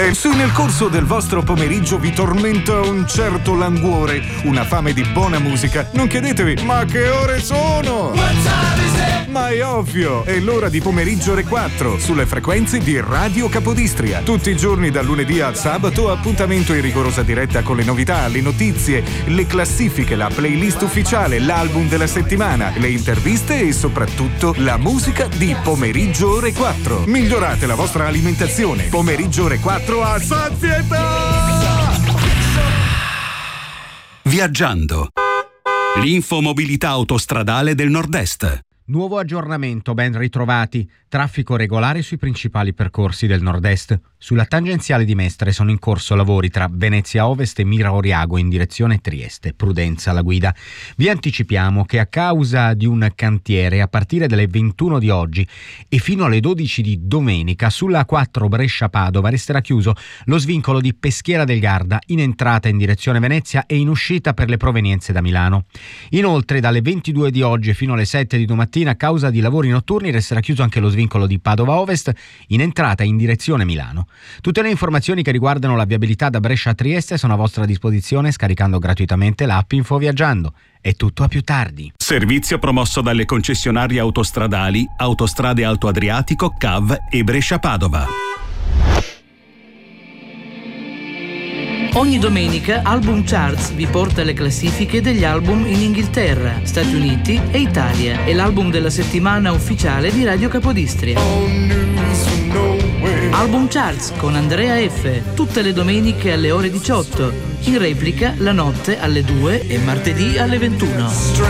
E se nel corso del vostro pomeriggio vi tormenta un certo languore, una fame di buona musica, non chiedetevi ma che ore sono? Ma è ovvio, è l'ora di Pomeriggio Re 4 sulle frequenze di Radio Capodistria. Tutti i giorni dal lunedì al sabato, appuntamento in rigorosa diretta con le novità, le notizie, le classifiche, la playlist ufficiale, l'album della settimana, le interviste e soprattutto la musica di Pomeriggio Re 4. Migliorate la vostra alimentazione. Pomeriggio Re 4 a sazietà! Viaggiando. L'infomobilità autostradale del Nord-Est. Nuovo aggiornamento, ben ritrovati. Traffico regolare sui principali percorsi del Nord-Est. Sulla tangenziale di Mestre sono in corso lavori tra Venezia Ovest e Mira Oriago in direzione Trieste. Prudenza alla guida. Vi anticipiamo che a causa di un cantiere a partire dalle 21 di oggi e fino alle 12 di domenica sulla A4 Brescia-Padova resterà chiuso lo svincolo di Peschiera del Garda in entrata in direzione Venezia e in uscita per le provenienze da Milano. Inoltre dalle 22 di oggi fino alle 7 di domattina a causa di lavori notturni resterà chiuso anche lo svincolo di Padova Ovest in entrata in direzione Milano. Tutte le informazioni che riguardano la viabilità da Brescia a Trieste sono a vostra disposizione scaricando gratuitamente l'app Info Viaggiando. È tutto a più tardi. Servizio promosso dalle concessionarie autostradali Autostrade Alto Adriatico, CAV e Brescia-Padova. Ogni domenica Album Charts vi porta le classifiche degli album in Inghilterra, Stati Uniti e Italia. È l'album della settimana ufficiale di Radio Capodistria. Album Charts con Andrea F. Tutte le domeniche alle ore 18. In replica la notte alle 2 e martedì alle 21.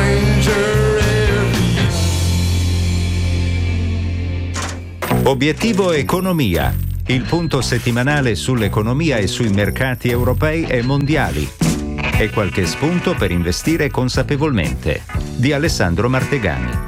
Obiettivo Economia. Il punto settimanale sull'economia e sui mercati europei e mondiali. E qualche spunto per investire consapevolmente. Di Alessandro Martegani.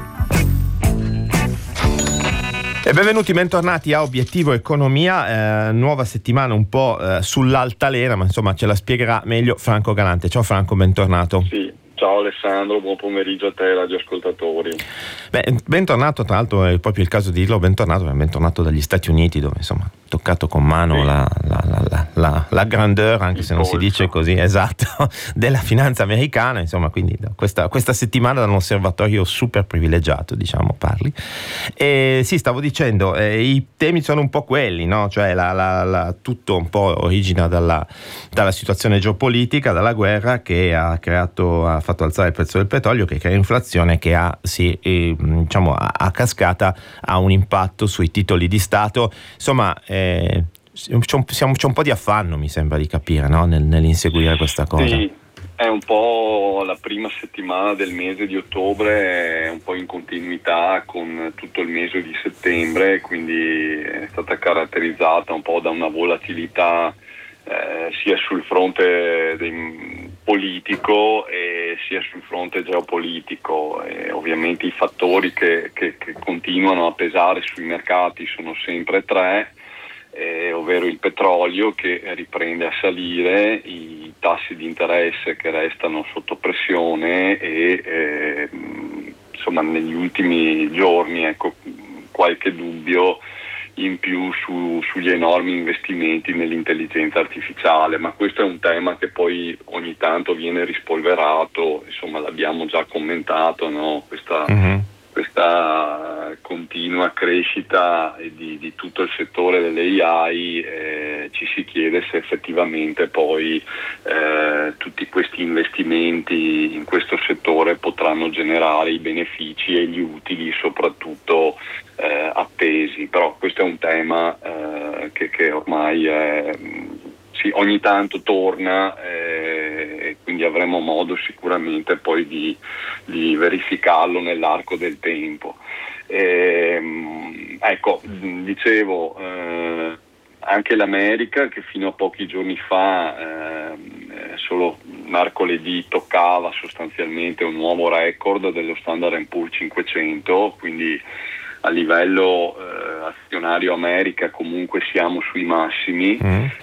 E bentornati a Obiettivo Economia, nuova settimana un po' sull'altalena, ma insomma ce la spiegherà meglio Franco Galante. Ciao Franco, bentornato. Sì, ciao Alessandro, buon pomeriggio a te radioascoltatori. Bentornato, tra l'altro è proprio il caso di dirlo, bentornato dagli Stati Uniti, dove insomma toccato con mano la grandeur, anche se non si dice così, esatto, della finanza americana, insomma, quindi questa settimana da un osservatorio super privilegiato, diciamo, parli. E sì, stavo dicendo, i temi sono un po' quelli, no? Cioè tutto un po' origina dalla situazione geopolitica, dalla guerra che ha fatto alzare il prezzo del petrolio, che crea inflazione, che a cascata ha un impatto sui titoli di Stato, insomma. C'è un po' di affanno, mi sembra di capire, no? Nell'inseguire questa cosa. Sì, è un po' la prima settimana del mese di ottobre, è un po' in continuità con tutto il mese di settembre, quindi è stata caratterizzata un po' da una volatilità sia sul fronte politico e sia sul fronte geopolitico. E ovviamente i fattori che continuano a pesare sui mercati sono sempre tre, ovvero il petrolio che riprende a salire, i tassi di interesse che restano sotto pressione e insomma negli ultimi giorni qualche dubbio in più sugli enormi investimenti nell'intelligenza artificiale, ma questo è un tema che poi ogni tanto viene rispolverato, insomma l'abbiamo già commentato, no? Questa continua crescita di tutto il settore delle AI, ci si chiede se effettivamente poi tutti questi investimenti in questo settore potranno generare i benefici e gli utili soprattutto attesi. Però questo è un tema che ormai ogni tanto torna, quindi avremo modo sicuramente poi di verificarlo nell'arco del tempo. Dicevo, anche l'America, che fino a pochi giorni fa solo mercoledì toccava sostanzialmente un nuovo record dello Standard & Poor's 500, quindi a livello azionario America comunque siamo sui massimi.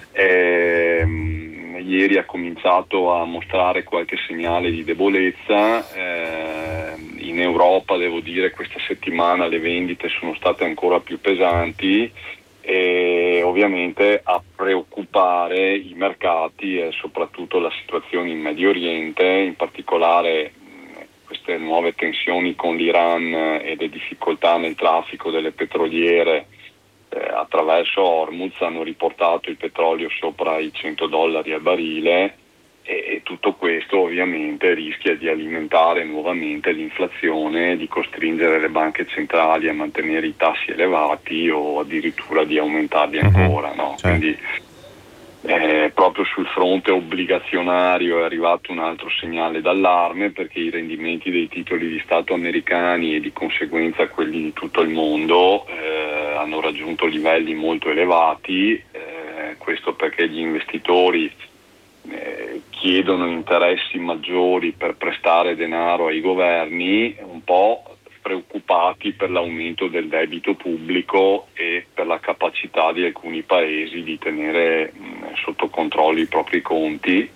Ieri ha cominciato a mostrare qualche segnale di debolezza. In Europa, devo dire, questa settimana le vendite sono state ancora più pesanti e ovviamente a preoccupare i mercati e soprattutto la situazione in Medio Oriente, in particolare queste nuove tensioni con l'Iran e le difficoltà nel traffico delle petroliere attraverso Hormuz hanno riportato il petrolio sopra i $100 al barile, e tutto questo ovviamente rischia di alimentare nuovamente l'inflazione, di costringere le banche centrali a mantenere i tassi elevati o addirittura di aumentarli ancora, no? Certo. Quindi proprio sul fronte obbligazionario è arrivato un altro segnale d'allarme, perché i rendimenti dei titoli di Stato americani e di conseguenza quelli di tutto il mondo hanno raggiunto livelli molto elevati, questo perché gli investitori chiedono interessi maggiori per prestare denaro ai governi, un po' preoccupati per l'aumento del debito pubblico e per la capacità di alcuni paesi di tenere sotto controllo i propri conti.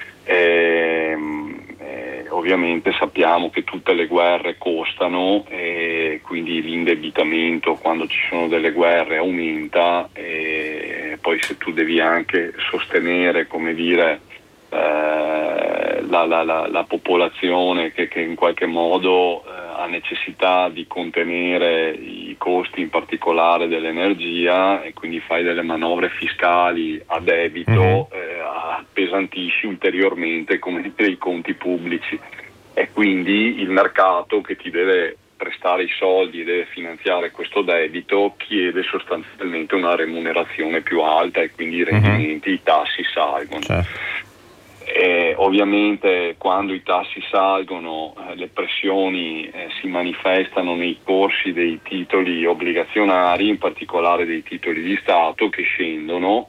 Ovviamente sappiamo che tutte le guerre costano, e quindi l'indebitamento quando ci sono delle guerre aumenta, e poi se tu devi anche sostenere, come dire, la popolazione che in qualche modo ha necessità di contenere i costi, in particolare dell'energia, e quindi fai delle manovre fiscali a debito, appesantisci ulteriormente, come dire, i conti pubblici, e quindi il mercato che ti deve prestare i soldi e deve finanziare questo debito chiede sostanzialmente una remunerazione più alta, e quindi i rendimenti, i tassi salgono. Certo. Ovviamente quando i tassi salgono le pressioni si manifestano nei corsi dei titoli obbligazionari, in particolare dei titoli di Stato, che scendono.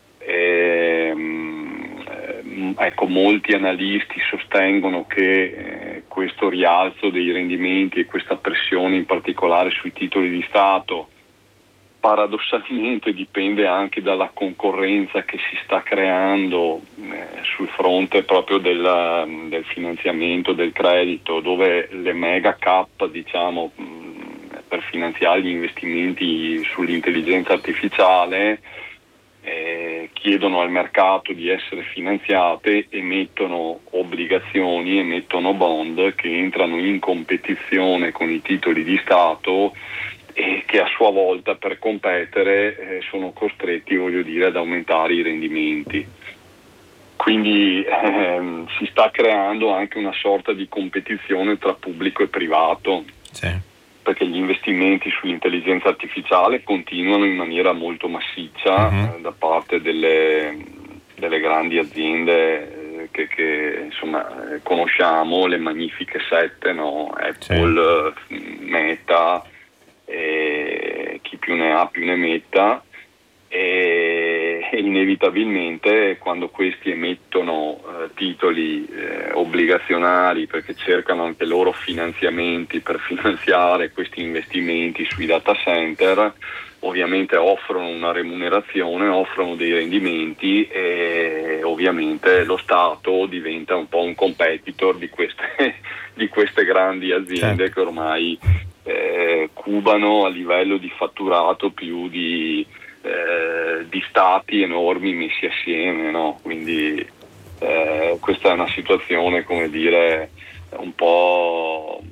Ecco, molti analisti sostengono che questo rialzo dei rendimenti e questa pressione in particolare sui titoli di Stato paradossalmente dipende anche dalla concorrenza che si sta creando sul fronte proprio del finanziamento, del credito, dove le mega cap, diciamo, per finanziare gli investimenti sull'intelligenza artificiale chiedono al mercato di essere finanziate, emettono obbligazioni, emettono bond che entrano in competizione con i titoli di Stato, e che a sua volta per competere sono costretti, voglio dire, ad aumentare i rendimenti. Quindi si sta creando anche una sorta di competizione tra pubblico e privato, perché gli investimenti sull'intelligenza artificiale continuano in maniera molto massiccia da parte delle grandi aziende che insomma conosciamo, le magnifiche 7, no? Apple, Meta, chi più ne ha più ne metta, e inevitabilmente quando questi emettono titoli obbligazionari, perché cercano anche loro finanziamenti per finanziare questi investimenti sui data center, ovviamente offrono una remunerazione, offrono dei rendimenti, e ovviamente lo Stato diventa un po' un competitor di queste grandi aziende, che ormai cubano a livello di fatturato più di stati enormi messi assieme, no? Quindi questa è una situazione, come dire, un po'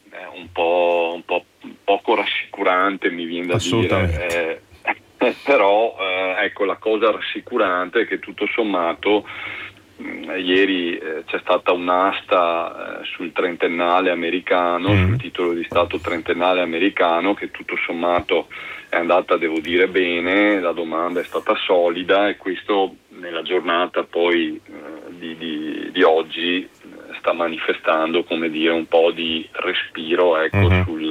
poco rassicurante, mi viene da dire. Però ecco, la cosa rassicurante è che tutto sommato ieri c'è stata un'asta sul trentennale americano, sul titolo di Stato trentennale americano, che tutto sommato è andata, devo dire, bene, la domanda è stata solida, e questo nella giornata poi di oggi sta manifestando, come dire, un po' di respiro, ecco,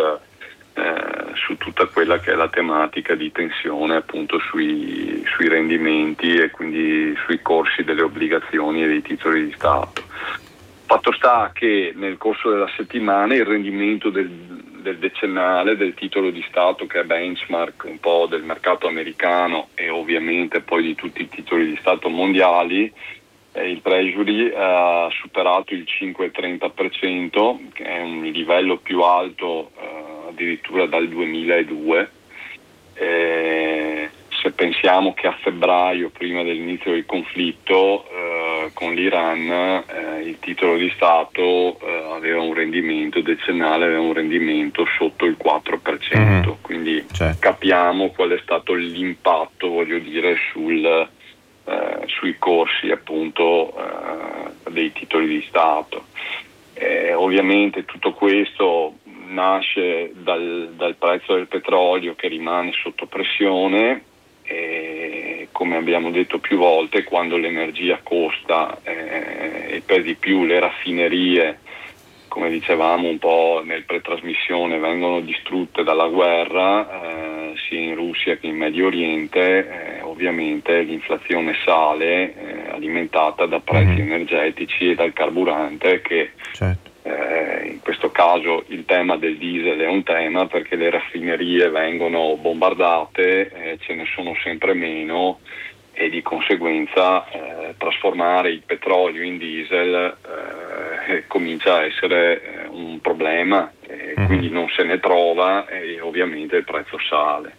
su tutta quella che è la tematica di tensione appunto sui rendimenti e quindi sui corsi delle obbligazioni e dei titoli di Stato. Fatto sta che nel corso della settimana il rendimento del decennale del titolo di Stato, che è benchmark un po' del mercato americano e ovviamente poi di tutti i titoli di Stato mondiali, il Treasury ha superato il 5,30%, che è un livello più alto addirittura dal 2002. se pensiamo che a febbraio, prima dell'inizio del conflitto con l'Iran, il titolo di Stato aveva un rendimento decennale, aveva un rendimento sotto il 4%, quindi capiamo qual è stato l'impatto, voglio dire, sui corsi appunto dei titoli di Stato. Ovviamente tutto questo nasce dal prezzo del petrolio che rimane sotto pressione, e come abbiamo detto più volte, quando l'energia costa e per di più le raffinerie, come dicevamo un po' nel pretrasmissione, vengono distrutte dalla guerra sia in Russia che in Medio Oriente, ovviamente l'inflazione sale, alimentata da prezzi energetici e dal carburante che in questo caso il tema del diesel è un tema perché le raffinerie vengono bombardate, ce ne sono sempre meno e di conseguenza trasformare il petrolio in diesel comincia a essere un problema, quindi non se ne trova e ovviamente il prezzo sale.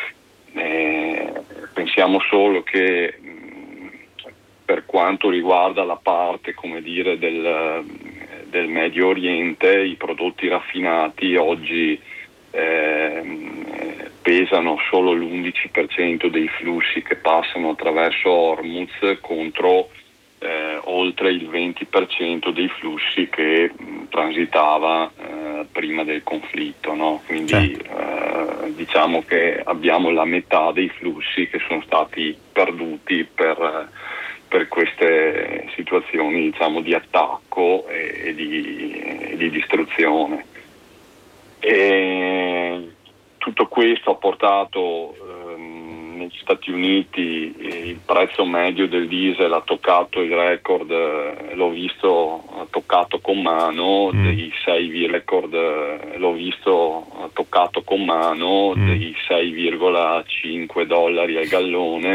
Pensiamo solo che per quanto riguarda la parte, come dire, del Medio Oriente, i prodotti raffinati oggi pesano solo l'11% dei flussi che passano attraverso Hormuz contro oltre il 20% dei flussi che transitava prima del conflitto, no? Quindi diciamo che abbiamo la metà dei flussi che sono stati perduti per queste situazioni, diciamo, di attacco e di distruzione. E tutto questo ha portato negli Stati Uniti il prezzo medio del diesel ha toccato il record, l'ho visto toccato con mano, dei 6,5 dollari al gallone.